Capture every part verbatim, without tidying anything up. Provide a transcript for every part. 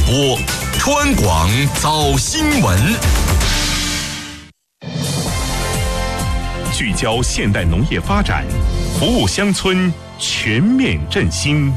播，川广早新闻。聚焦现代农业发展，服务乡村，全面振兴。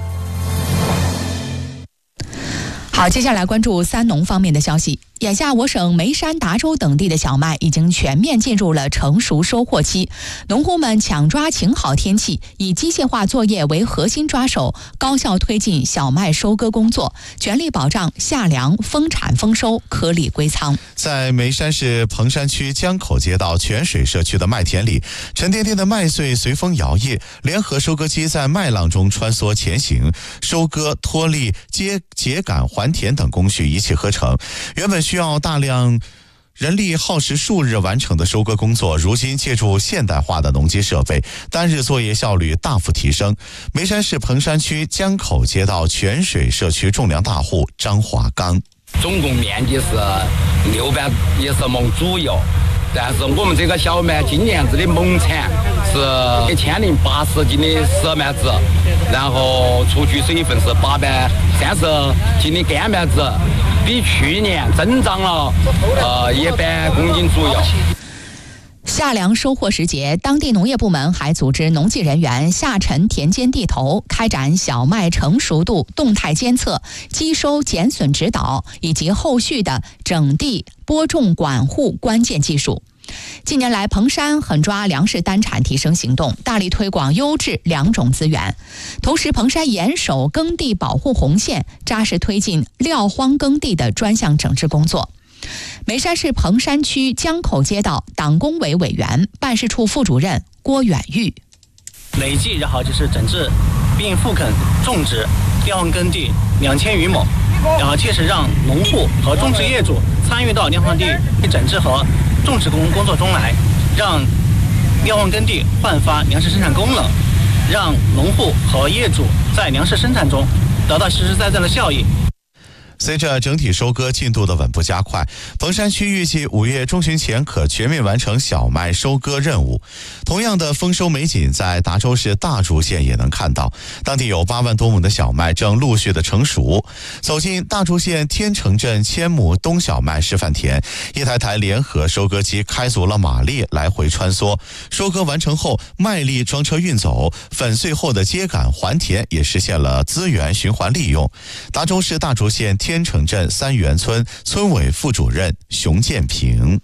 好，接下来关注三农方面的消息。眼下我省眉山、达州等地的小麦已经全面进入了成熟收获期，农户们抢抓晴好天气，以机械化作业为核心抓手，高效推进小麦收割工作，全力保障夏粮丰产丰收，颗粒归仓。 在眉山市彭山区江口街道泉水社区的麦田里，沉甸甸的麦穗随风摇曳，联合收割机在麦浪中穿梭前行，收割、脱粒、秸秸秆、还田等工序一气呵成。原本需要大量人力耗时数日完成的收割工作，如今借助现代化的农机设备，单日作业效率大幅提升。眉山市彭山区江口街道泉水社区种粮大户张华刚， 总共面积是六百一十亩左右，但是我们这个小麦今年子的亩产是一千零八十斤的实麦子，然后除去水分是八百三十斤的干麦子，比去年增长了呃一百公斤左右。 夏粮收获时节，当地农业部门还组织农技人员下沉田间地头，开展小麦成熟度动态监测、机收减损指导以及后续的整地、播种管护关键技术。近年来，彭山狠抓粮食单产提升行动，大力推广优质粮种资源。同时，彭山严守耕地保护红线，扎实推进撂荒耕地的专项整治工作。眉山市彭山区江口街道党工委委员、办事处副主任郭远玉， 累计然后就是整治并复垦种植撂荒耕地两千余亩，然后切实让农户和种植业主参与到撂荒地整治和种植工工作中来，让撂荒耕地焕发粮食生产功能，让农户和业主在粮食生产中得到实实在在的效益。 随着整体收割进度的稳步加快，彭山区预计五月中旬前可全面完成小麦收割任务。同样的丰收美景在达州市大竹县也能看到，当地有八万多亩的小麦正陆续的成熟。走进大竹县天成镇千亩冬小麦示范田，一台台联合收割机开足了马力来回穿梭，收割完成后麦粒装车运走，粉碎后的秸秆还田也实现了资源循环利用。达州市大竹县天天成镇三元村村委副主任熊建平，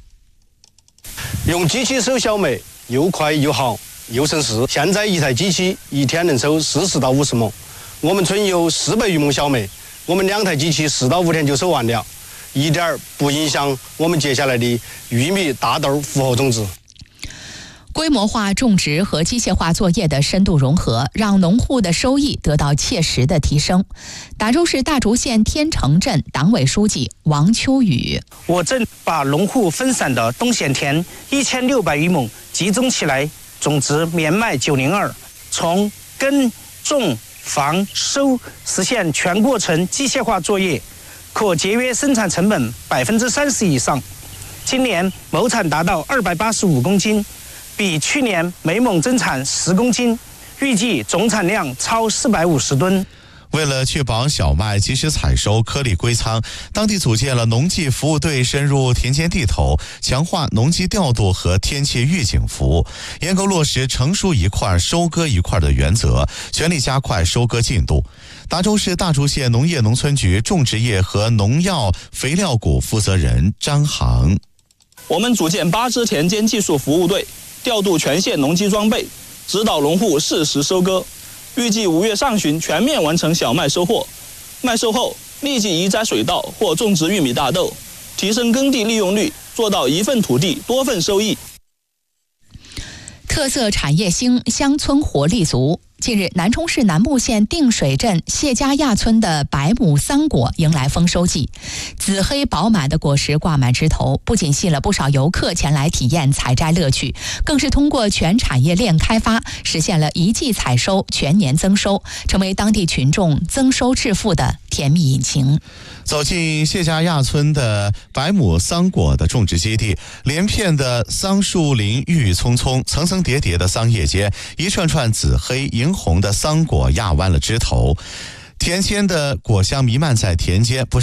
用机器收小麦又快又好又省事，现在一台机器一天能收四十到五十亩，我们村有四百余亩小麦，我们两台机器四到五天就收完了，一点不影响我们接下来的玉米、大豆复合种植。 规模化种植和机械化作业的深度融合，让农户的收益得到切实的提升。达州市大竹县天成镇党委书记王秋雨， 我正把农户分散的冬闲田一千六百余亩集中起来种植绵麦九零二，从耕、种、防、收实现全过程机械化作业，可节约生产成本百分之三十以上。今年亩产达到二百八十五公斤。比去年每亩增产十公斤，预计总产量超四百五十吨。 为了确保小麦及时采收、颗粒归仓，当地组建了农技服务队，深入田间地头，强化农机调度和天气预警服务，严格落实成熟一块收割一块的原则，全力加快收割进度。达州市大竹县农业农村局种植业和农药肥料股负责人张航， 我们组建八支田间技术服务队，调度全县农机装备，指导农户适时收割，预计五月上旬全面完成小麦收获。麦收后立即移栽水稻或种植玉米、大豆，提升耕地利用率，做到一份土地多份收益。 特色产业兴，乡村活力足。近日，南充市南木县定水镇谢家垭村的百亩桑果迎来丰收季，紫黑饱满的果实挂满枝头，不仅吸引了不少游客前来体验采摘乐趣，更是通过全产业链开发，实现了一季采收、全年增收，成为当地群众增收致富的甜蜜引擎。 走进谢家垭村的百亩桑果的种植基地，连片的桑树林郁郁葱葱，层层叠叠的桑叶间，一串串紫黑银红的桑果压弯了枝头，甜鲜的果香弥漫在田间，不